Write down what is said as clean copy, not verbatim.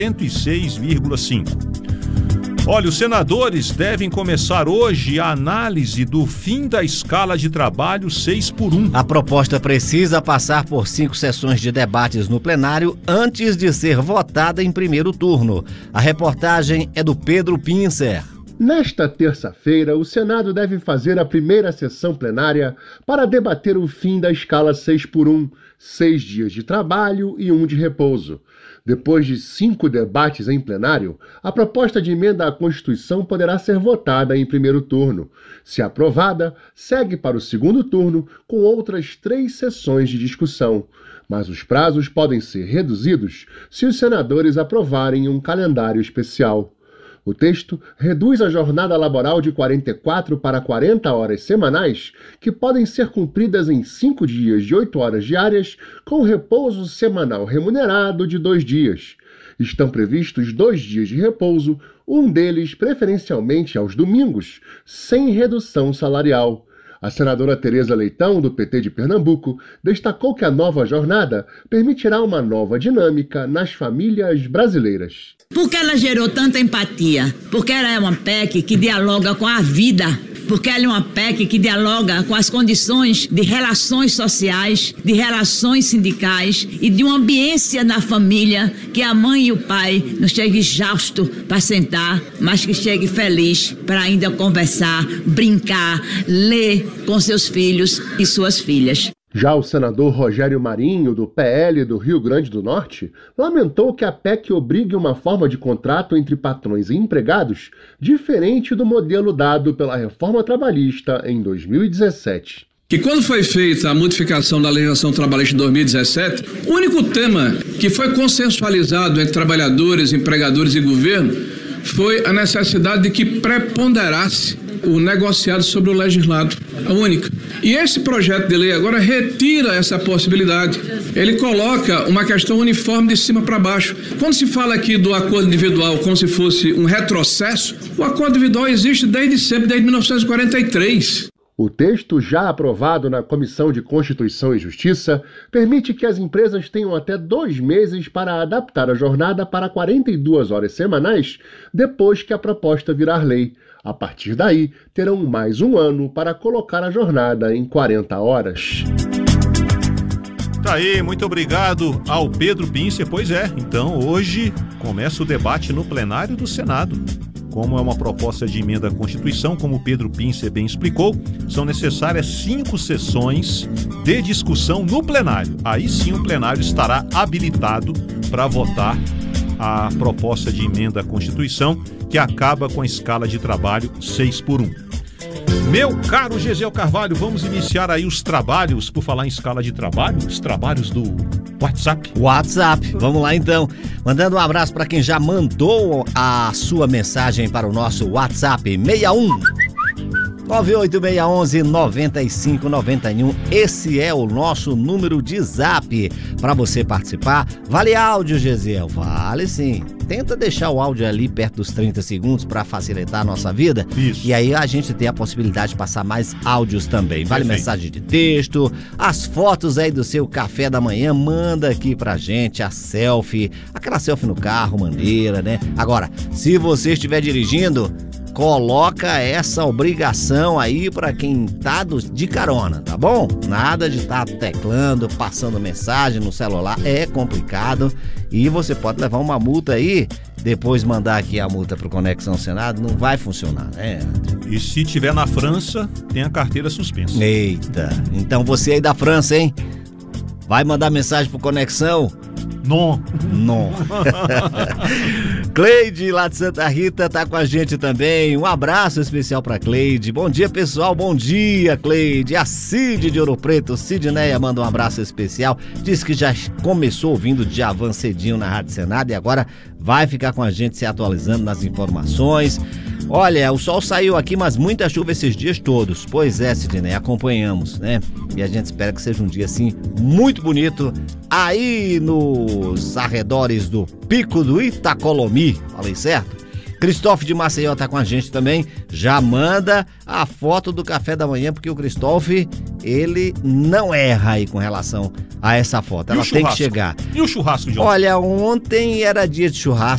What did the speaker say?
106,5. Olha, os senadores devem começar hoje a análise do fim da escala de trabalho 6x1. A proposta precisa passar por 5 sessões de debates no plenário antes de ser votada em primeiro turno. A reportagem é do Pedro Pincer. Nesta terça-feira, o Senado deve fazer a primeira sessão plenária para debater o fim da escala 6x1, 6 dias de trabalho e 1 de repouso. Depois de 5 debates em plenário, a proposta de emenda à Constituição poderá ser votada em primeiro turno. Se aprovada, segue para o segundo turno com outras 3 sessões de discussão. Mas os prazos podem ser reduzidos se os senadores aprovarem um calendário especial. O texto reduz a jornada laboral de 44 para 40 horas semanais, que podem ser cumpridas em 5 dias de 8 horas diárias, com repouso semanal remunerado de 2 dias. Estão previstos 2 dias de repouso, um deles preferencialmente aos domingos, sem redução salarial. A senadora Tereza Leitão, do PT de Pernambuco, destacou que a nova jornada permitirá uma nova dinâmica nas famílias brasileiras. Porque ela gerou tanta empatia, porque ela é uma PEC que dialoga com a vida, porque ela é uma PEC que dialoga com as condições de relações sociais, de relações sindicais e de uma ambiência na família que a mãe e o pai não cheguem exausto para sentar, mas que chegue feliz para ainda conversar, brincar, ler com seus filhos e suas filhas. Já o senador Rogério Marinho, do PL do Rio Grande do Norte, lamentou que a PEC obrigue uma forma de contrato entre patrões e empregados diferente do modelo dado pela reforma trabalhista em 2017. Que quando foi feita a modificação da legislação trabalhista em 2017, o único tema que foi consensualizado entre trabalhadores, empregadores e governo foi a necessidade de que preponderasse o negociado sobre o legislado, a única. E esse projeto de lei agora retira essa possibilidade. Ele coloca uma questão uniforme de cima para baixo. Quando se fala aqui do acordo individual como se fosse um retrocesso, o acordo individual existe desde sempre, desde 1943. O texto, já aprovado na Comissão de Constituição e Justiça, permite que as empresas tenham até 2 meses para adaptar a jornada para 42 horas semanais depois que a proposta virar lei. A partir daí, terão mais 1 ano para colocar a jornada em 40 horas. Tá aí, muito obrigado ao Pedro Pincer. Pois é, então hoje começa o debate no plenário do Senado. Como é uma proposta de emenda à Constituição, como o Pedro Pincer bem explicou, são necessárias 5 sessões de discussão no plenário. Aí sim o plenário estará habilitado para votar a proposta de emenda à Constituição, que acaba com a escala de trabalho 6x1. Meu caro Gesiel Carvalho, vamos iniciar aí os trabalhos, por falar em escala de trabalho, os trabalhos do WhatsApp. Vamos lá então. Mandando um abraço para quem já mandou a sua mensagem para o nosso WhatsApp 61 98611-9591. Esse é o nosso número de zap para você participar. Vale áudio, Gesiel? Vale sim. Tenta deixar o áudio ali perto dos 30 segundos para facilitar a nossa vida. Isso. E aí a gente tem a possibilidade de passar mais áudios também. Vale mensagem de texto, as fotos aí do seu café da manhã, manda aqui pra gente a selfie, aquela selfie no carro, maneira, né? Agora, se você estiver dirigindo, coloca essa obrigação aí pra quem tá de carona, tá bom? Nada de estar teclando, passando mensagem no celular, é complicado e você pode levar uma multa aí, depois mandar aqui a multa pro Conexão Senado, não vai funcionar, né? E se tiver na França, tem a carteira suspensa. Eita, então você aí da França, hein? Vai mandar mensagem pro Conexão? Não. Cleide, lá de Santa Rita, tá com a gente também. Um abraço especial pra Cleide. Bom dia, pessoal. Bom dia, Cleide. A Cid de Ouro Preto, Sidneia, manda um abraço especial. Diz que já começou ouvindo Djavan cedinho na Rádio Senado e agora vai ficar com a gente se atualizando nas informações. Olha, o sol saiu aqui, mas muita chuva esses dias todos. Pois é, Sidney, acompanhamos, né? E a gente espera que seja um dia, assim, muito bonito aí nos arredores do Pico do Itacolomi. Falei certo? Cristóvão de Maceió tá com a gente também. Já manda a foto do café da manhã, porque o Cristóvão, ele não erra aí com relação a essa foto. Ela tem que chegar. E o churrasco de ontem? Olha, ontem era dia de churrasco.